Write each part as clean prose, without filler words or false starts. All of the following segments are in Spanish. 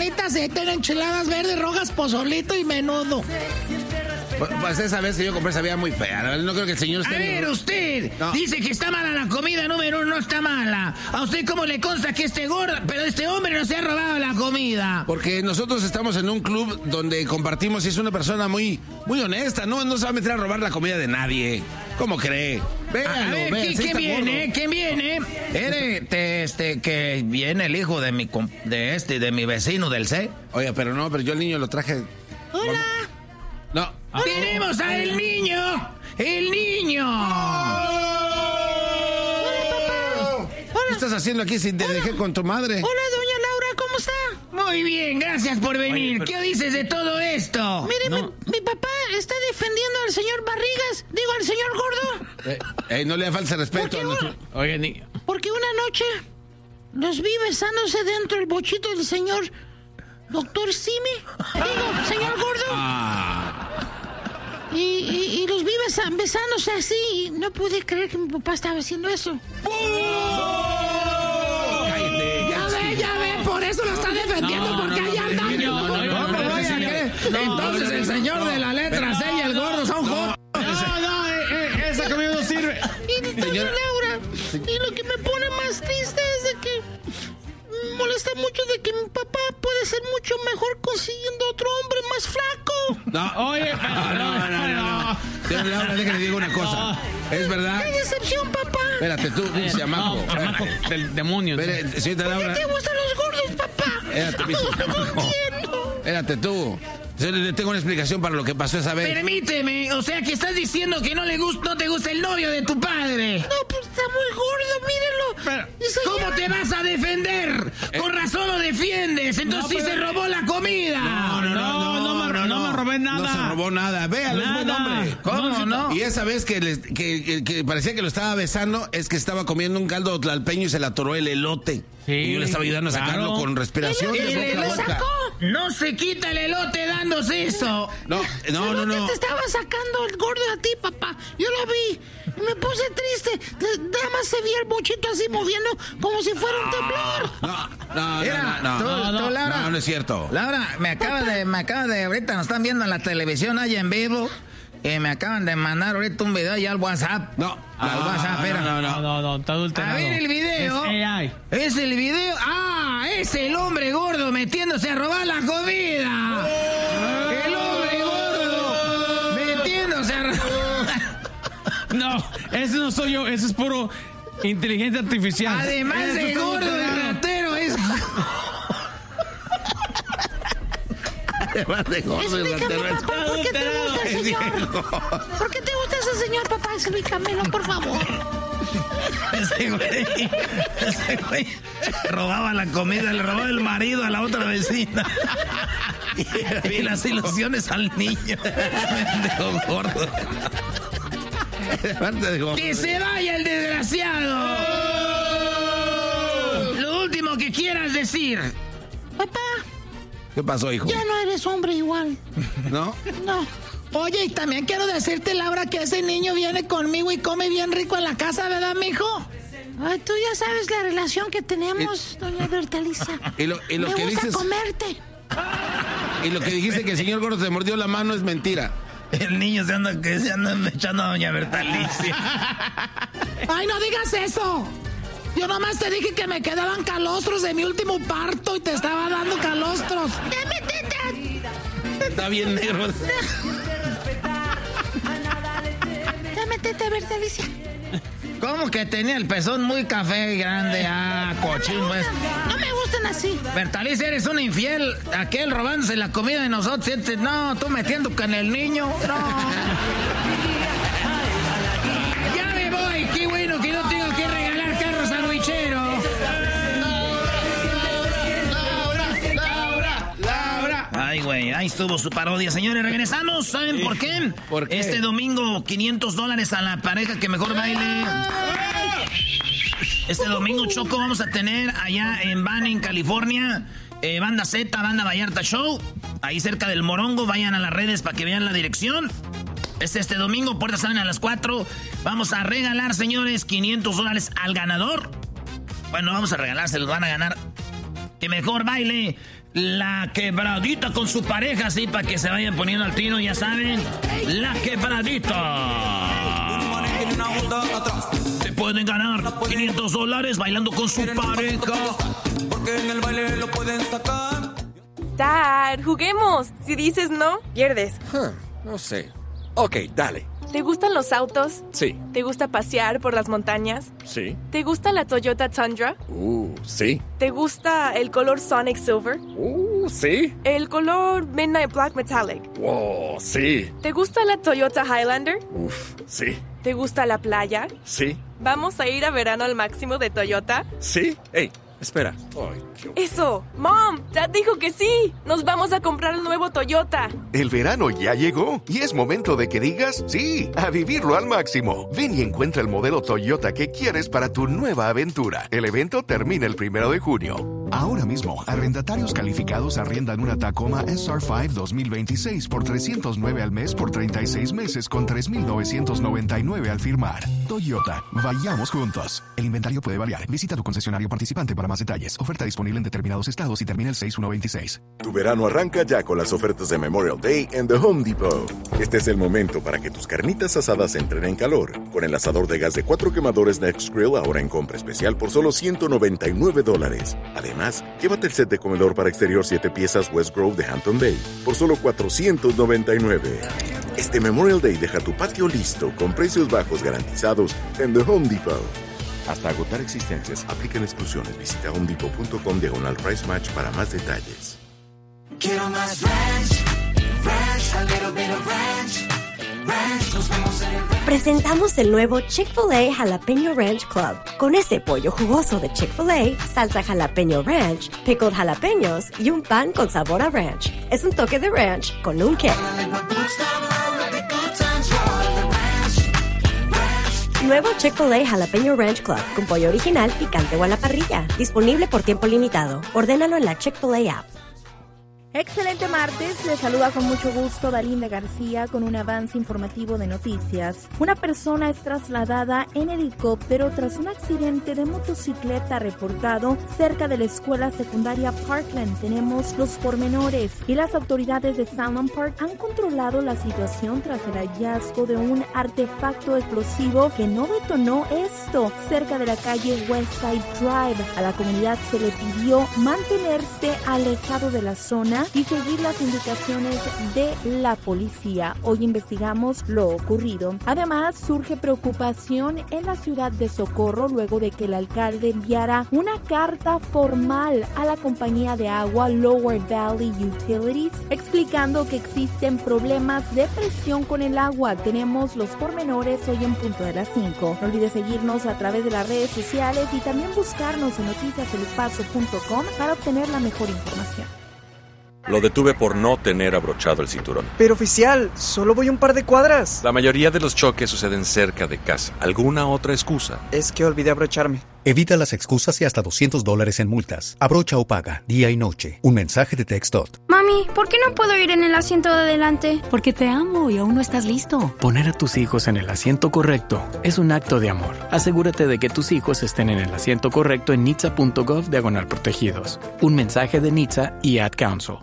carnitas seca, enchiladas verdes, rojas, pozolito y menudo. Pues esa vez que yo compré sabía muy fea. No creo que el señor esté... A ver, usted dice que está mala la comida, número 1, no está mala. ¿A usted cómo le consta que esté gorda? Pero este hombre no se ha robado la comida. Porque nosotros estamos en un club donde compartimos y es una persona muy, muy honesta. No se va a meter a robar la comida de nadie. ¿Cómo cree? Véanlo, a ver, ¿quién viene? ¿Quién viene? Que viene el hijo de mi vecino del C. Oye, pero yo el niño lo traje... Hola. No. ¡Tenemos a el niño! ¡El niño! Hola, papá. ¿Qué estás haciendo aquí si te dejé con tu madre? Hola, doña Laura, ¿cómo está? Muy bien, gracias por venir. Oye, ¿qué dices de todo esto? Mire, mi papá está defendiendo al señor Barrigas, digo, al señor Gordo. No le falta respeto. Porque una noche los vi besándose dentro del bochito del señor Doctor Simi, digo, señor Gordo. Y los vi besándose así y no pude creer que mi papá estaba haciendo eso. Ya ve, por eso lo está defendiendo, porque ahí anda. Entonces el señor de la letra C y el gordo son J. Esa comida no sirve. Y doña Laura, y lo que me pone más triste es de que me molesta mucho de que mi papá puede ser mucho mejor consiguiendo otro hombre más flaco. No, oye, no. Señora Laura, déjale digo una cosa. Es verdad. ¡Qué decepción, papá! Espérate tú, chamaco. Chamaco del demonio. Señorita Laura. ¿Por qué te gustan los gordos, papá? Espérate, chamaco. Espérate tú. Le tengo una explicación para lo que pasó esa vez. Permíteme, o sea que estás diciendo que no te gusta el novio de tu padre. No, pues está muy gordo, mírelo. ¿Cómo te vas a defender? Con razón lo defiendes, entonces sí se robó la comida. No me robé nada. No se robó nada. Véalo, es buen hombre. ¿Cómo no? Y esa vez que parecía que lo estaba besando, es que estaba comiendo un caldo tlalpeño y se le atoró el elote. Sí, y yo le estaba ayudando a sacarlo con respiración. ¿El sacó? No se quita el elote dándose eso. No. Te estaba sacando el gordo a ti, papá. Yo lo vi. Me puse triste. Nada más se veía el bochito así moviendo como si fuera un temblor. No, no es cierto. Laura, me acaba de ahorita nos están viendo en la televisión allá en vivo. Me acaban de mandar ahorita un video ya al WhatsApp. No, está adulterado. A ver el video. Es AI. Es el video. Es el hombre gordo metiéndose a robar la comida. El hombre gordo metiéndose a robar. No, ese no soy yo, ese es puro inteligencia artificial. Además de gordo y ratero es... Explícame, papá, ¿por qué te gusta el señor? ¿Por qué te gusta ese señor, papá? Explícamelo, por favor. Ese güey robaba la comida, le robaba el marido a la otra vecina. Y las ilusiones al niño. Mendigo gordo. ¡Que se vaya el desgraciado! Lo último que quieras decir. Papá. ¿Qué pasó, hijo? Ya no eres hombre igual. ¿No? No. Oye, y también quiero decirte, Laura, que ese niño viene conmigo y come bien rico en la casa, ¿verdad, mijo? Ay, tú ya sabes la relación que tenemos, doña Bertaliza. Y lo Me que gusta dices... comerte. Y lo que dijiste que el señor gordo te mordió la mano es mentira. El niño se anda echando a doña Bertalicia. Ay, no digas eso. Yo nomás te dije que me quedaban calostros de mi último parto y te estaba dando calostros. Está bien negro. Dame teta, Bertalicia. ¿Cómo que tenía el pezón muy café y grande? Cochín, pues. No me gustan así. Bertalicia, eres una infiel. Aquel robándose la comida de nosotros. No, tú metiendo con el niño. No. Ya me voy. Qué bueno que no tengo que regalar carros sandwicheros. Laura. Ay, güey, ahí estuvo su parodia. Señores, regresamos. ¿Saben por qué? ¿Por qué? Este domingo, $500 a la pareja que mejor baile. Este domingo, Choco, vamos a tener allá en Banning, California, Banda Z, Banda Vallarta Show. Ahí cerca del Morongo. Vayan a las redes para que vean la dirección. Este domingo, puertas salen a las 4. Vamos a regalar, señores, $500 al ganador. Bueno, vamos a regalar, se los van a ganar que mejor baile la quebradita con su pareja, así para que se vayan poniendo al tiro, ya saben. La quebradita. Se pueden ganar $500 bailando con su pareja. Porque en el baile lo pueden sacar. Dad, juguemos. Si dices no, pierdes. No sé. Ok, dale. ¿Te gustan los autos? Sí. ¿Te gusta pasear por las montañas? Sí. ¿Te gusta la Toyota Tundra? Sí. ¿Te gusta el color Sonic Silver? Sí. ¿El color Midnight Black Metallic? Wow, sí. ¿Te gusta la Toyota Highlander? Sí. ¿Te gusta la playa? Sí. ¿Vamos a ir a verano al máximo de Toyota? Sí. Hey, espera. ¡Eso! ¡Mom! ¡Dad dijo que sí! ¡Nos vamos a comprar el nuevo Toyota! El verano ya llegó y es momento de que digas sí, a vivirlo al máximo. Ven y encuentra el modelo Toyota que quieres para tu nueva aventura. El evento termina el 1 de junio. Ahora mismo, arrendatarios calificados arriendan una Tacoma SR5 2026 por $309 al mes por 36 meses con $3,999 al firmar. Toyota, vayamos juntos. El inventario puede variar. Visita tu concesionario participante para más detalles. Oferta disponible en determinados estados y termina el 6/1/26. Tu verano arranca ya con las ofertas de Memorial Day en The Home Depot. Este es el momento para que tus carnitas asadas entren en calor. Con el asador de gas de 4 quemadores Next Grill ahora en compra especial por solo $199. Además, llévate el set de comedor para exterior 7 piezas West Grove de Hampton Bay por solo $499. Este Memorial Day deja tu patio listo con precios bajos garantizados en The Home Depot. Hasta agotar existencias, aplican exclusiones. Visita homedepot.com/price match para más detalles. Quiero más ranch, a little bit of ranch. Nos vemos en el ranch. Presentamos el nuevo Chick-fil-A Jalapeño Ranch Club. Con ese pollo jugoso de Chick-fil-A, salsa jalapeño ranch, pickled jalapeños y un pan con sabor a ranch. Es un toque de ranch con un kick. Nuevo Chick-fil-A Jalapeño Ranch Club con pollo original, picante o a la parrilla. Disponible por tiempo limitado. Ordénalo en la Chick-fil-A app. Excelente martes, les saluda con mucho gusto Dalinda García con un avance informativo de noticias. Una persona es trasladada en helicóptero tras un accidente de motocicleta reportado cerca de la escuela secundaria Parkland. Tenemos los pormenores y las autoridades de Salmon Park han controlado la situación tras el hallazgo de un artefacto explosivo que no detonó esto cerca de la calle Westside Drive. A la comunidad se le pidió mantenerse alejado de la zona y seguir las indicaciones de la policía. Hoy investigamos lo ocurrido. Además, surge preocupación en la ciudad de Socorro luego de que el alcalde enviara una carta formal a la compañía de agua Lower Valley Utilities explicando que existen problemas de presión con el agua. Tenemos los pormenores hoy en punto de las 5. No olvides seguirnos a través de las redes sociales y también buscarnos en noticiaselpaso.com para obtener la mejor información. Lo detuve por no tener abrochado el cinturón. Pero oficial, solo voy un par de cuadras. La mayoría de los choques suceden cerca de casa. ¿Alguna otra excusa? Es que olvidé abrocharme. Evita las excusas y hasta $200 en multas. Abrocha o paga, día y noche. Un mensaje de TxDOT. Mami, ¿por qué no puedo ir en el asiento de adelante? Porque te amo y aún no estás listo. Poner a tus hijos en el asiento correcto es un acto de amor. Asegúrate de que tus hijos estén en el asiento correcto en nhtsa.gov/protegidos. Un mensaje de NHTSA y Ad Council.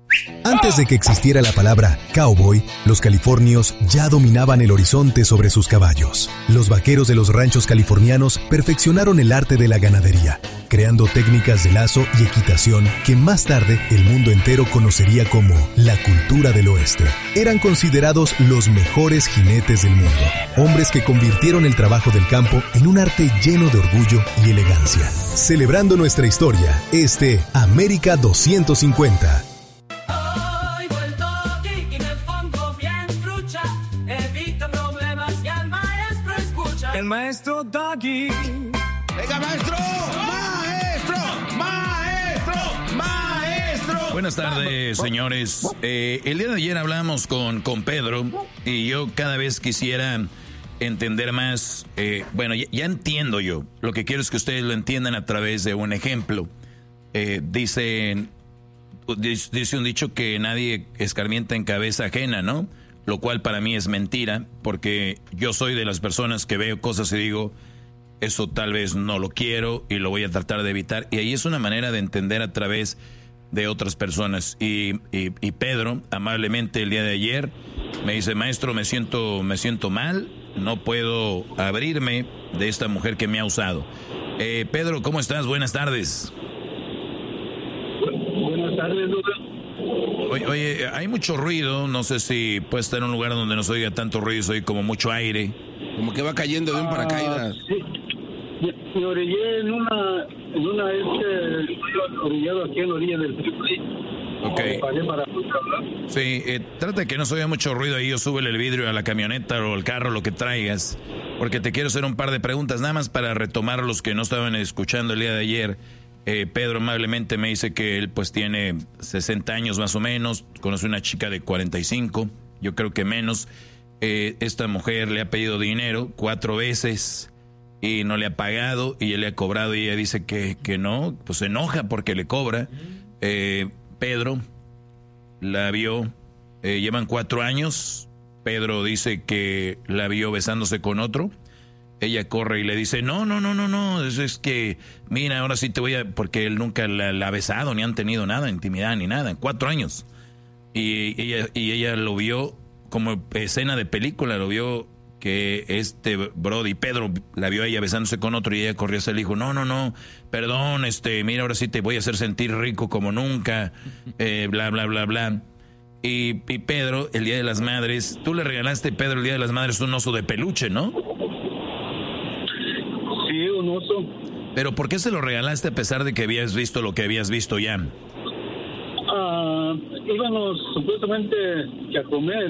Antes de que existiera la palabra cowboy, los californios ya dominaban el horizonte sobre sus caballos. Los vaqueros de los ranchos californianos perfeccionaron el arte de la ganadería, creando técnicas de lazo y equitación que más tarde el mundo entero conocería como la cultura del oeste. Eran considerados los mejores jinetes del mundo, hombres que convirtieron el trabajo del campo en un arte lleno de orgullo y elegancia. Celebrando nuestra historia, América 250. El maestro Doggy. ¡Venga, maestro! ¡Maestro! Buenas tardes, señores. El día de ayer hablamos con Pedro y yo cada vez quisiera entender más. Bueno, ya entiendo yo. Lo que quiero es que ustedes lo entiendan a través de un ejemplo. Dice un dicho que nadie escarmienta en cabeza ajena, ¿no? Lo cual para mí es mentira, porque yo soy de las personas que veo cosas y digo, eso tal vez no lo quiero y lo voy a tratar de evitar. Y ahí es una manera de entender a través de otras personas. Y Pedro, amablemente, el día de ayer, me dice, maestro, me siento mal, no puedo abrirme de esta mujer que me ha usado. Pedro, ¿cómo estás? Buenas tardes. Buenas tardes, Lucas. Oye, hay mucho ruido, no sé si puede estar en un lugar donde no se oiga tanto ruido, soy como mucho aire. Como que va cayendo de un paracaídas. Sí. Me orillé en una orillado aquí en la orilla del Triple. Ok. Sí, trata de que no se oiga mucho ruido ahí, o súbele el vidrio a la camioneta o al carro, lo que traigas, porque te quiero hacer un par de preguntas, nada más para retomar los que no estaban escuchando el día de ayer. Pedro amablemente me dice que él pues tiene 60 años más o menos, conoce una chica de 45, yo creo que menos. Esta mujer le ha pedido dinero 4 veces y no le ha pagado y él le ha cobrado y ella dice que no, pues se enoja porque le cobra. Pedro la vio, llevan 4 años, Pedro dice que la vio besándose con otro. Ella corre y le dice, no, eso es que, mira, ahora sí te voy a... Porque él nunca la ha besado, ni han tenido nada, intimidad, ni nada, en 4 años. Y ella lo vio como escena de película, lo vio que Brody, Pedro, la vio a ella besándose con otro y ella corrió hacia el hijo, no, perdón, mira, ahora sí te voy a hacer sentir rico como nunca, bla, bla, bla, bla. Y Pedro, el Día de las Madres, tú le regalaste, Pedro, el Día de las Madres un oso de peluche, ¿no? Un oso. Pero ¿por qué se lo regalaste a pesar de que habías visto lo que habías visto ya? Íbamos supuestamente a comer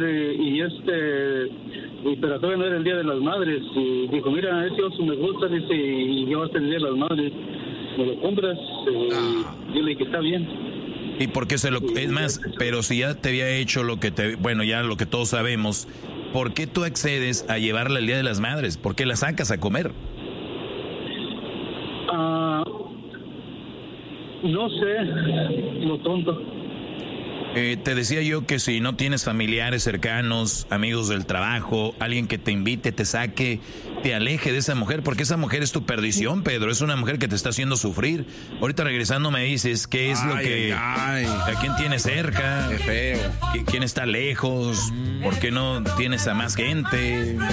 pero todavía no era el Día de las Madres y dijo, mira, ese oso me gusta, dice, y ya va a ser el Día de las Madres, ¿me lo compras? Yo le dije, está bien. ¿Y por qué es más, pero si ya te había hecho lo que ya lo que todos sabemos, ¿por qué tú accedes a llevarla el Día de las Madres? ¿Por qué la sacas a comer? No sé, lo tonto. Te decía yo que si no tienes familiares cercanos, amigos del trabajo, alguien que te invite, te saque, te aleje de esa mujer, porque esa mujer es tu perdición, Pedro, es una mujer que te está haciendo sufrir. Ahorita regresando me dices qué es lo que... ¿A quién tienes cerca? Qué feo. ¿Quién está lejos? ¿Por qué no tienes a más gente?